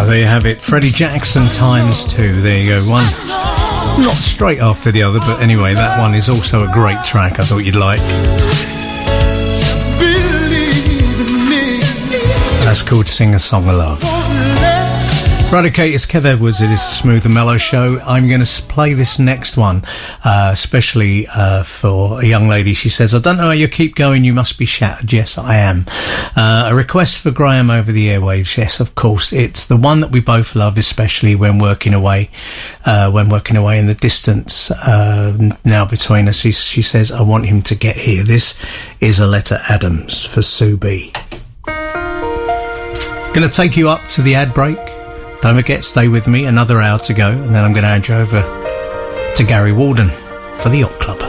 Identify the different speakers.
Speaker 1: There you have it. Freddie Jackson ×2. There you go. One not straight after the other, but anyway, that one is also a great track I thought you'd like.
Speaker 2: Just believe in me.
Speaker 1: That's called Sing a Song of Love. Right, okay, it's Kev Edwards. It is a Smooth and Mellow show. I'm going to play this next one, especially for a young lady. She says, I don't know how you keep going, you must be shattered. Yes, I am. A request for Graham over the airwaves. Yes, of course. It's the one that we both love, especially when working away in the distance now between us. She says, I want him to get here. This is Aletta Adams for Sue B. Going to take you up to the ad break. Don't forget, stay with me, another hour to go, and then I'm going to hand you over to Gary Walden for the Yacht Club.